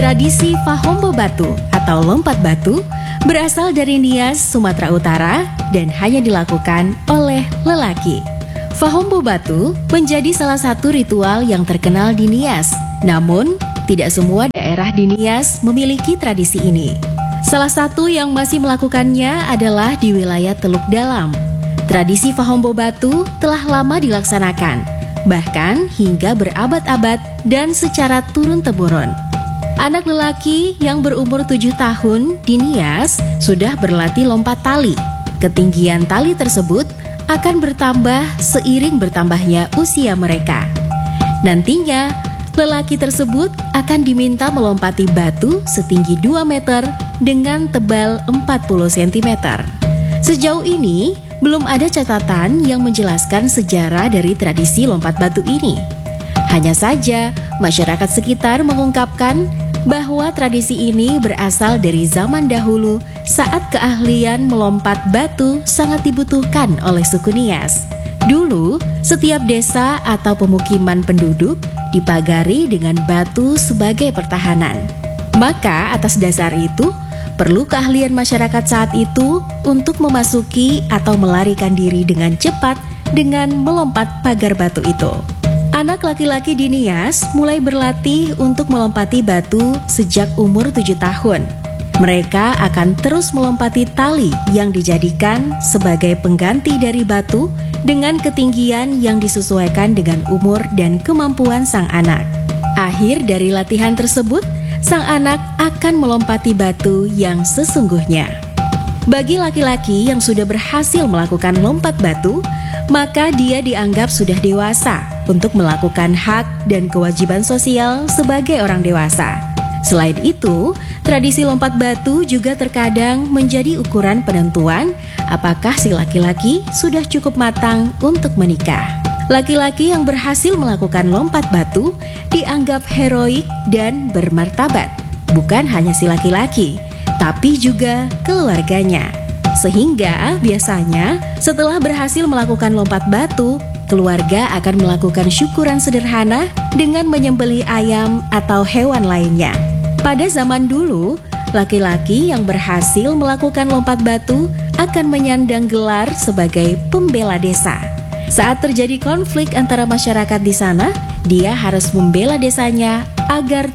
Tradisi Fahombo Batu atau lompat batu berasal dari Nias, Sumatera Utara dan hanya dilakukan oleh lelaki. Fahombo Batu menjadi salah satu ritual yang terkenal di Nias. Namun, tidak semua daerah di Nias memiliki tradisi ini. Salah satu yang masih melakukannya adalah di wilayah Teluk Dalam. Tradisi Fahombo Batu telah lama dilaksanakan, bahkan hingga berabad-abad dan secara turun-temurun. Anak lelaki yang berumur 7 tahun di Nias sudah berlatih lompat tali. Ketinggian tali tersebut akan bertambah seiring bertambahnya usia mereka. Nantinya, lelaki tersebut akan diminta melompati batu setinggi 2 meter dengan tebal 40 cm. Sejauh ini, belum ada catatan yang menjelaskan sejarah dari tradisi lompat batu ini. Hanya saja, masyarakat sekitar mengungkapkan bahwa tradisi ini berasal dari zaman dahulu saat keahlian melompat batu sangat dibutuhkan oleh suku Nias. Dulu, setiap desa atau pemukiman penduduk dipagari dengan batu sebagai pertahanan. Maka atas dasar itu, perlu keahlian masyarakat saat itu untuk memasuki atau melarikan diri dengan cepat dengan melompat pagar batu itu. Anak laki-laki di Nias mulai berlatih untuk melompati batu sejak umur 7 tahun. Mereka akan terus melompati tali yang dijadikan sebagai pengganti dari batu dengan ketinggian yang disesuaikan dengan umur dan kemampuan sang anak. Akhir dari latihan tersebut, sang anak akan melompati batu yang sesungguhnya. Bagi laki-laki yang sudah berhasil melakukan lompat batu, maka dia dianggap sudah dewasa untuk melakukan hak dan kewajiban sosial sebagai orang dewasa. Selain itu, tradisi lompat batu juga terkadang menjadi ukuran penentuan apakah si laki-laki sudah cukup matang untuk menikah. Laki-laki yang berhasil melakukan lompat batu dianggap heroik dan bermartabat. Bukan hanya si laki-laki, tapi juga keluarganya. Sehingga biasanya setelah berhasil melakukan lompat batu, keluarga akan melakukan syukuran sederhana dengan menyembelih ayam atau hewan lainnya. Pada zaman dulu, laki-laki yang berhasil melakukan lompat batu akan menyandang gelar sebagai pembela desa. Saat terjadi konflik antara masyarakat di sana, dia harus membela desanya agar